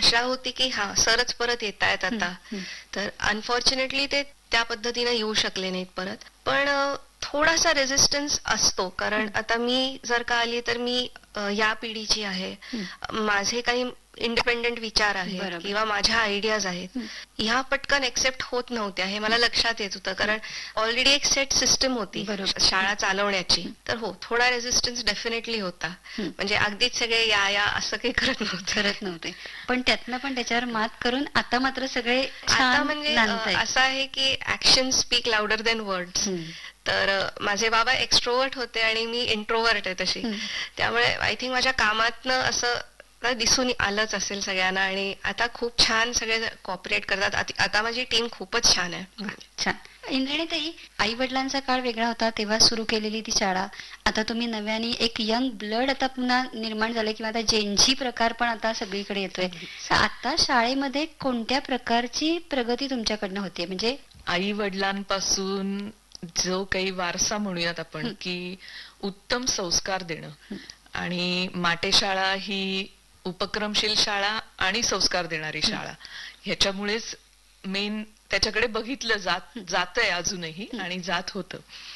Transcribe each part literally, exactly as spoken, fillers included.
आशा होती की हा सरच परत येत आहेत आता, तर अनफॉर्च्युनेटली ते त्या पद्धतीने येऊ शकले नाहीत परत. पण थोडासा रेझिस्टन्स असतो, कारण आता मी जर का आली तर मी या पिढीची आहे, माझे काही इंडिपेंडेंट विचार आहेत किंवा माझ्या आयडियाज आहेत, ह्या पटकन एक्सेप्ट होत नव्हत्या हे मला लक्षात येत होतं, कारण ऑलरेडी एक सेट सिस्टम होती शाळा चालवण्याची. तर हो, थोडा रेझिस्टन्स डेफिनेटली होता, म्हणजे अगदीच सगळे या या असं काही करत नव्हते करत नव्हते पण त्यातनं पण त्याच्यावर मात करून आता मात्र सगळे आता म्हणजे असं आहे की action speak louder than words. तर माझे बाबा एक्स्ट्रोवर्ट होते आणि मी इंट्रोवर्ट आहे तशी, त्यामुळे आय थिंक माझ्या कामातनं असं दिसून आलंच असेल सगळ्यांना, आणि आता खूप छान सगळे कॉपरेट करतात. आता माझी टीम खूपच छान आहे. छान. इंद्राणीताई, आई वडिलांचा काळ वेगळा होता तेव्हा सुरू केलेली ती शाळा, आता तुम्ही नव्याने एक यंग ब्लड आता पुन्हा निर्माण झाले किंवा आता जेनझी प्रकार पण आता सगळीकडे येतोय. आता शाळेमध्ये कोणत्या प्रकारची प्रगती तुमच्याकडनं होते? म्हणजे आई वडिलांपासून जो काही वारसा म्हणूयात आपण, की उत्तम संस्कार देणं, आणि माटे शाळा ही उपक्रमशील शाळा आणि संस्कार देणारी शाळा, ह्याच्यामुळेच मेन त्याच्याकडे बघितलं जात जातंय अजूनही आणि जात होतं.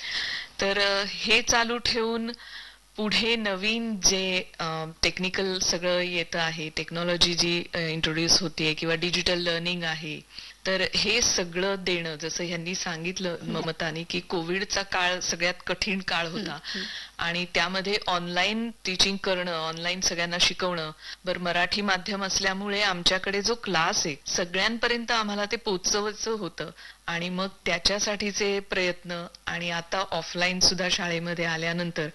तर हे चालू ठेवून पुढे नवीन जे टेक्निकल सगळं येतं आहे, टेक्नॉलॉजी जी इंट्रोड्यूस होतीये किंवा डिजिटल लर्निंग आहे, तर हे सगळं देणं, जसं ह्यांनी सांगितलं ममतानी की कोविडचा काळ सगळ्यात कठीण काळ होता आणि त्यामध्ये ऑनलाईन टीचिंग करणं, ऑनलाईन सगळ्यांना शिकवणं. बरं, मराठी माध्यम असल्यामुळे आमच्याकडे जो क्लास आहे सगळ्यांपर्यंत आम्हाला ते पोचवायचं होतं, आणि मग त्याच्यासाठीचे प्रयत्न. आणि आता ऑफलाईन सुद्धा शाळेमध्ये आल्यानंतर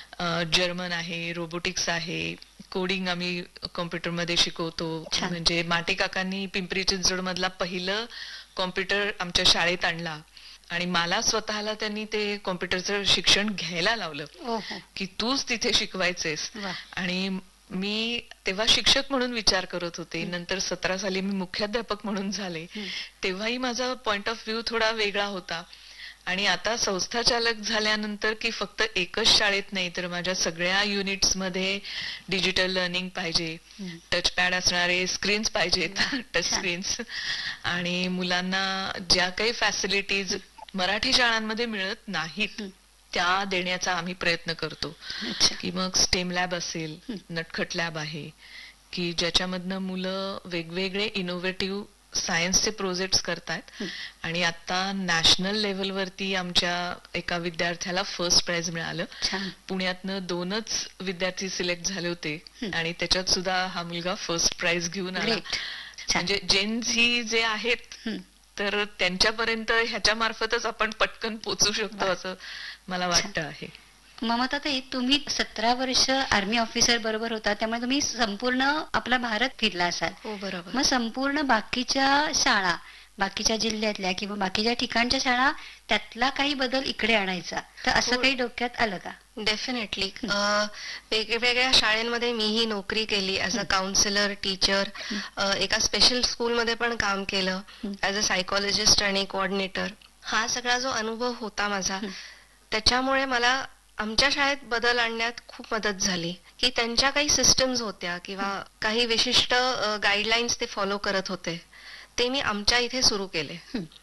जर्मन आहे, रोबोटिक्स आहे, कोडिंग आम्ही कॉम्प्युटरमध्ये शिकवतो. म्हणजे माटे काकांनी पिंपरी चिंचवड मधला पहिलं कॉम्प्युटर आमच्या शाळेत आणला आणि मला स्वतःला त्यांनी ते कॉम्प्युटरचं शिक्षण घ्यायला लावलं की तूच तिथे शिकवायचेस. आणि मी तेव्हा शिक्षक म्हणून विचार करत होते, नंतर सतरा साली मी मुख्याध्यापक म्हणून झाले, तेव्हाही माझा पॉइंट ऑफ व्ह्यू थोडा वेगळा होता. आणि आता संस्था चालक झाल्यानंतर की फक्त एकच शाळेत नाही तर माझ्या सगळ्या युनिट्स मध्ये डिजिटल लर्निंग पाहिजे, टच पॅड असणारे स्क्रीन्स पाहिजेत, टच स्क्रीन्स, आणि मुलांना ज्या काही फॅसिलिटीज मराठी शाळांमध्ये मिळत नाहीत त्या देण्याचा आम्ही प्रयत्न करतो. की मग स्टेम लॅब असेल, नटखट लॅब आहे की ज्याच्यामधनं मुलं वेगवेगळे इनोव्हेटिव्ह सायन्सचे प्रोजेक्ट्स करतायत. आणि आता नॅशनल लेव्हलवरती आमच्या एका विद्यार्थ्याला फर्स्ट प्राइज मिळालं. पुण्यातनं दोनच विद्यार्थी सिलेक्ट झाले होते आणि त्याच्यात सुद्धा हा मुलगा फर्स्ट प्राइज घेऊन आला. म्हणजे जेन झी जे आहेत तर त्यांच्यापर्यंत ह्याच्या मार्फतच आपण पटकन पोचू शकतो असं मला वाटतं आहे. ममताताई, तुम्ही सतरा वर्ष आर्मी ऑफिसर बरोबर होता, त्यामुळे तुम्ही संपूर्ण आपला भारत फिरला असाल. हो बरोबर. मग संपूर्ण बाकीच्या शाळा, बाकीच्या जिल्ह्यातल्या किंवा बाकीच्या ठिकाणच्या शाळा, त्यातला काही बदल इकडे आणायचा, तर असं काही डोक्यात आलं का? डेफिनेटली. वेगवेगळ्या शाळेमध्ये मीही नोकरी केली ऍज अ काउन्सिलर, टीचर, एका स्पेशल स्कूलमध्ये पण काम केलं ऍज अ सायकोलॉजिस्ट आणि कोऑर्डिनेटर. हा सगळा जो अनुभव होता माझा, त्याच्यामुळे मला आमच्या शाळेत बदल आणण्यात खूप मदत झाली. की त्यांच्या काही सिस्टम्स होत्या किंवा काही विशिष्ट गाईडलाईन्स ते फॉलो करत होते, ते मी आमच्या इथे सुरू केले.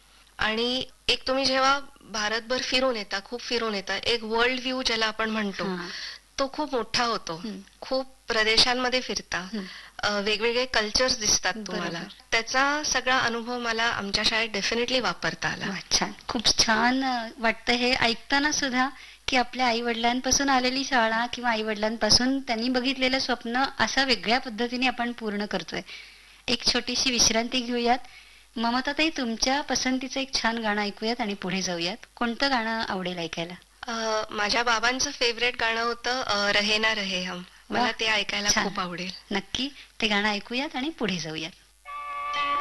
आणि एक तुम्ही जेव्हा भारतभर फिरून येता, खूप फिरून येता, एक वर्ल्ड व्ह्यू ज्याला आपण म्हणतो तो खूप मोठा होतो. खूप प्रदेशांमध्ये फिरता, वेगवेगळे कल्चर्स दिसतात तुम्हाला. त्याचा सगळा अनुभव मला आमच्या शाळेत डेफिनेटली वापरता आला. छान, खूप छान वाटतं हे ऐकताना सुद्धा की आपल्या आई वडिलांपासून आलेली शाळा किंवा आई वडिलांपासून त्यांनी बघितलेलं स्वप्न असं वेगळ्या पद्धतीने आपण पूर्ण करतोय. एक छोटीशी विश्रांती घेऊयात. ममताताई, तुमच्या पसंतीचं एक छान गाणं ऐकूयात आणि पुढे जाऊयात. कोणतं गाणं आवडेल ऐकायला? माझ्या बाबांचं फेवरेट गाणं होतं रहे ना रहे हम. मला ते ऐकायला खूप आवडेल. नक्की ते गाणं ऐकूयात आणि पुढे जाऊयात.